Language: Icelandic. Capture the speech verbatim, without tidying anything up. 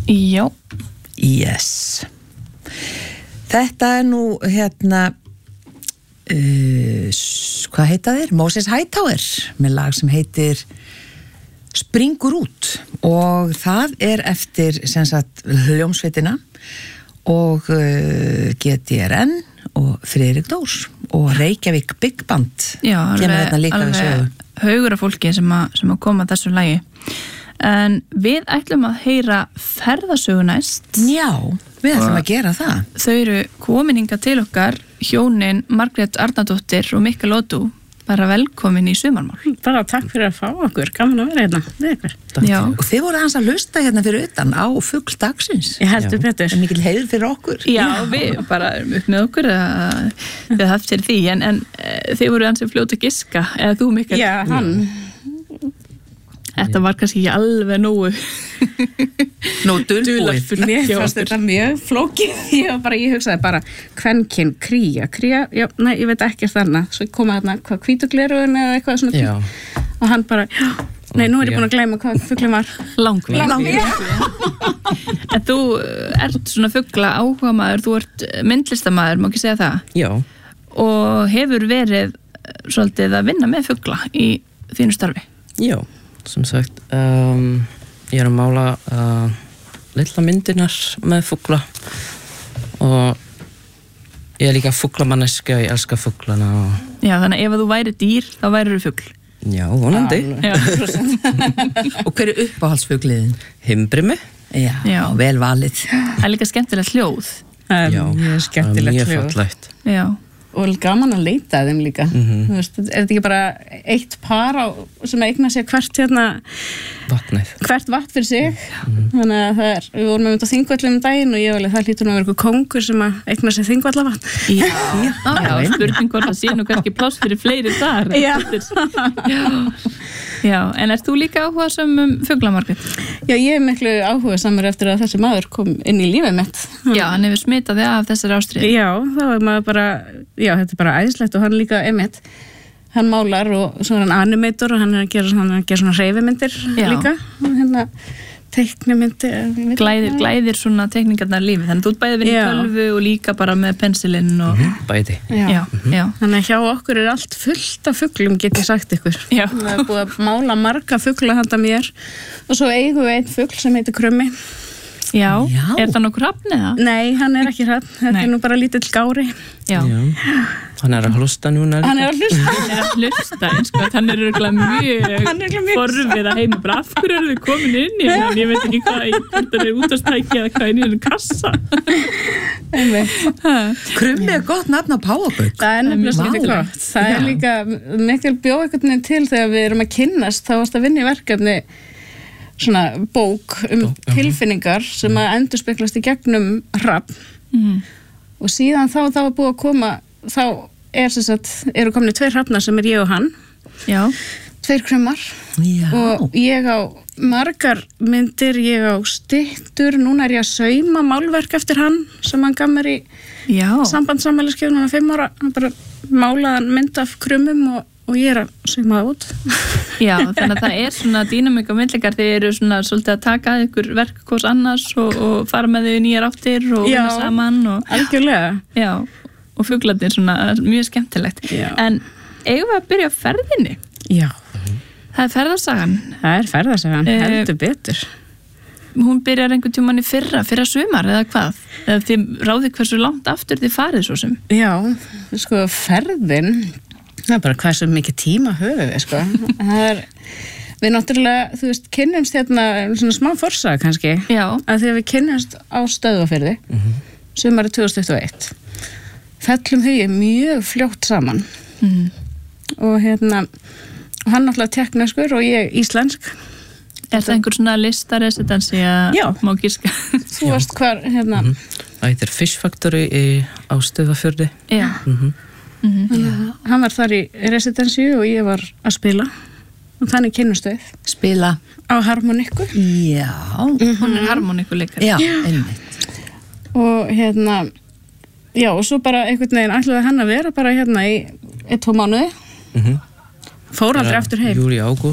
Já. Yes. Þetta er nú hérna uh, hvað heita þeir? Moses Hightower með lag sem heitir Springur út og það er eftir sem sagt hljómsveitina og uh, G D R N og Friðrik Dórs og Reykjavík Big Band. Já, alveg, alveg haugur af fólki sem að, sem að koma að þessu lagi. En við ætlum að heyra ferðasögu næst. Já, við ætlum að gera það. Þau eru komin hingað til okkar, hjónin Margrét Arnardóttir og Mikkel Ódú, bara velkomin í sumarmál. Bara takk fyrir að fá okkur, gaman að vera hérna við ykkur. Já. Og þið voru aðeins að hlusta hérna fyrir utan á fugl dagsins. Ég heldur betur. Það er mikil heiður fyrir okkur. Já, Já. Við bara erum upp með okkur að við haft fyrir því, en, en þið voru aðeins að fljóta giska, eða þú Mikkel? Já, hann. Þetta var kannski ekki alveg nógu Nú dulbúið. Mér fannst þetta mjög flókið. Ég var bara, ég hugsaði bara kvenkyn, kría, kría, já, nei, ég veit ekki þarna. Svo kom að þarna, hvað hvítuglerun eða eitthvað svona. Já. Og hann bara, já, nei, nú er ég búin að gleyma hvað fuglinn var. Langvið. Langvið. En þú ert svona fugla áhugamaður, þú ert myndlistamaður, má ekki segja það? Já. Og hefur verið svolítið að vinna með fugla í þínu starfi? Já. Som sagt, um, ég er að mála uh, litla myndinar með fugla og ég er líka fuglamanneska, ég elska fuglana. Og... Já, þannig að ef þú væri dýr, þá væri þú fugl. Já, vonandi. Já. Og hver er uppáhaldsfugliðin? Himbrimi. Já, Já, vel valið. Það er líka skemmtilegt hljóð. Já, mjög skemmtilegt hljóð. Mjög fallegt. Já. Og gaman að leita að þeim líka. Mm-hmm. Þú veist, er þetta ekki bara eitt par á, sem eignar sér hvert hérna vatnið. Hvert vatn fyrir sig. Mm-hmm. Þannig að það er, við vorum með Þingvöllum um daginn og ég var alveg, það hlýtur nú að vera eitthvað kóngur sem að eignar sér Þingvallavatn. Já, já, já, spurning hvort það sé nú kannski pláss fyrir fleiri þar. Já. Já. Já, en ert þú líka áhugasam um fugla, Margrét? Já, ég er miklu áhugasamur eftir að þessi maður kom inn í lífið mitt. Já, hann hefur smitað þig af þessari ástríðu. Já, þá er maður bara, já, þetta er bara æðislegt og hann líka einmitt, hann málar og svo er hann animator og hann er að gera, hann er að gera svona hreyfimyndir líka, og hérna teiknimyndir. Glæðir, glæðir svona teikningarnar lífi, þannig að þú ert bæði vinni tölvu og líka bara með pensilinn og... Mm-hmm. Bæði. Já, já, mm-hmm. já. Þannig að hjá okkur er allt fullt af fuglum, get ég sagt ykkur. Já. Það er búið að mála marga fugla handa mér og svo eigum við einn fugl sem heitir Krummi. Já, Já. Er það nokkur hrafn eða? Nei, hann er ekki hrafn, þetta Nei. er nú bara lítill gári. Já. Já. Hann er að hlusta núna. Hann er að hlusta. Hann er að hlusta, eins og hann er örugglega mjög forvið að heima. Bara af hverju eru þið komin inn í hann? Ég veit ekki hvað, hvort það er útastæki eða hvað er í hann kassa. Krummi er gott nafn á páfagauk. Það er nefnilega svolítið gott. Það er líka mikil bjóð einhvern veginn til þegar við erum að kynnast, þá varst að vinna í verkefni svona bók um Bók, tilfinningar sem að endurspeglast í gegnum hrafn. Mm. Og síðan þá þá er búið að koma, þá er sem sagt, eru komin tveir hrafnar sem er ég og hann, Já. tveir krummar. Já. Og ég á margar myndir, ég á styttur, núna er ég að sauma málverk eftir hann sem hann gaf mér í Já. sambandsamæliskeiðun, hann er fimm ára, hann bara málaðan mynd af krummum og, og ég er að sauma það út. Já, þannig að það er svona dýnamík og myndleikar, þeir eru svona svolítið að taka að ykkur verk hvors annars og, og fara með þau nýjar áttir og Já. vinna saman og, Algjörlega. já, og fuglarnir svona mjög skemmtilegt. Já. En eigum við að byrja á ferðinni? Já. Það er ferðarsagan. Það er ferðarsagan, Eh, heldur betur. Hún byrjar einhvern tímann í fyrra, fyrra sumar eða hvað? Eða þið ráðið hversu langt aftur þið farið svo sem? Já, sko ferðin, það er bara hvað svo mikið tíma höfum við, sko. Það er, við náttúrulega, þú veist, kynnumst hérna svona smá forsaga kannski, Já. að þegar við kynnumst á Stöðvarfirði, Mm-hmm. sumarið tvö þúsund tuttugu og eitt, fellum hugið mjög fljótt saman Mm. og hérna, og hann náttúrulega tekneskur og ég íslensk. Er það einhver svona listaresidensi að Já. má giska? Þú varst hvar, hérna, Það heitir Fish Factory í, á Stöðvarfirði. Já. Mm-hmm. Mm-hmm. hann var þar í residensju og ég var að spila og þannig kynnumst við Spila. á harmonikku. Já. Hún er harmoníkuleikari. Já, einmitt. Og hérna, já, og svo bara einhvern veginn ætlaði hann að vera bara hérna í eitt, tvo mánuði. Mm-hmm. Fór aldrei aftur heim. Júli, ágúst.